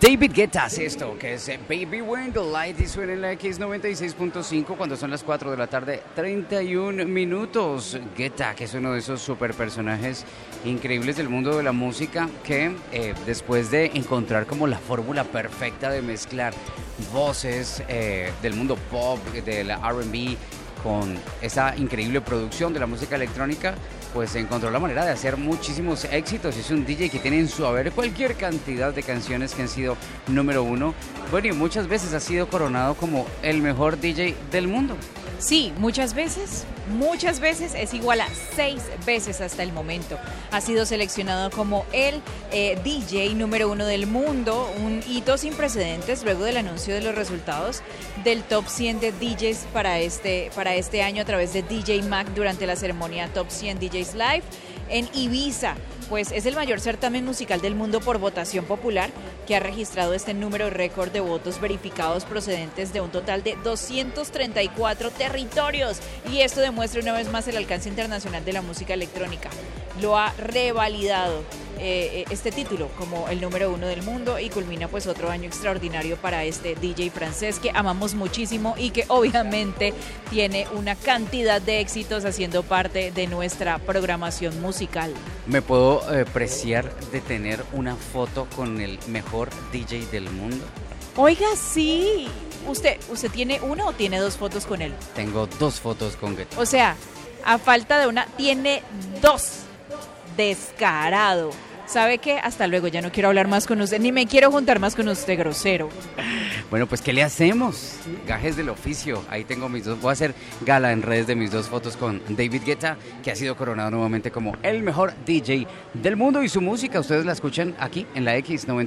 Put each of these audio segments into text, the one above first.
David Guetta hace esto, que es Baby When the Light, y suena en la X96.5 cuando son las 4 de la tarde, 31 minutos. Guetta, que es uno de esos super personajes increíbles del mundo de la música, que después de encontrar como la fórmula perfecta de mezclar voces del mundo pop, del R&B, con esa increíble producción de la música electrónica, pues encontró la manera de hacer muchísimos éxitos. Es un DJ que tiene en su haber cualquier cantidad de canciones que han sido número uno. Bueno, y muchas veces ha sido coronado como el mejor DJ del mundo. Sí, muchas veces es igual a 6 veces hasta el momento. Ha sido seleccionado como el DJ número 1 del mundo, un hito sin precedentes luego del anuncio de los resultados del Top 100 de DJs para este año a través de DJ Mag durante la ceremonia Top 100 DJs Live en Ibiza. Pues es el mayor certamen musical del mundo por votación popular, que ha registrado este número récord de votos verificados procedentes de un total de 234 territorios. Y esto demuestra una vez más el alcance internacional de la música electrónica. Lo ha revalidado este título como el número 1 del mundo, y culmina pues otro año extraordinario para este DJ francés que amamos muchísimo y que obviamente tiene una cantidad de éxitos haciendo parte de nuestra programación musical. ¿Me puedo preciar de tener una foto con el mejor DJ del mundo? Oiga, sí. ¿Usted tiene una o tiene 2 fotos con él? Tengo 2 fotos con Guetta. O sea, a falta de una, tiene 2. Descarado. ¿Sabe qué? Hasta luego, ya no quiero hablar más con usted, ni me quiero juntar más con usted, grosero. Bueno, pues ¿qué le hacemos? Gajes del oficio. Ahí tengo mis 2. Voy a hacer gala en redes de mis 2 fotos con David Guetta, que ha sido coronado nuevamente como el mejor DJ del mundo, y su música ustedes la escuchan aquí en la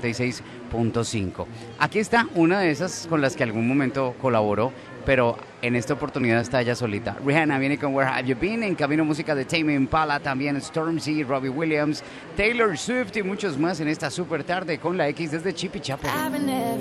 X96.5. Aquí está una de esas con las que algún momento colaboró, pero en esta oportunidad está ella solita. Rihanna viene con Where Have You Been, en camino música de Tame Impala, también Stormzy, Robbie Williams, Taylor Swift y muchos más en esta super tarde con la X desde Chipichapo.